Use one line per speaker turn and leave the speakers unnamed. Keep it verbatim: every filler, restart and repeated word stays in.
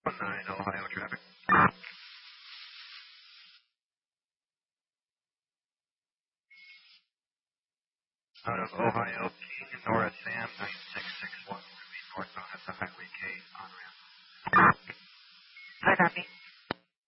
nine Ohio traffic. Out of Ohio, King, Nora Sam, nine six six one, northbound at the Highway K on ramp.
I copy.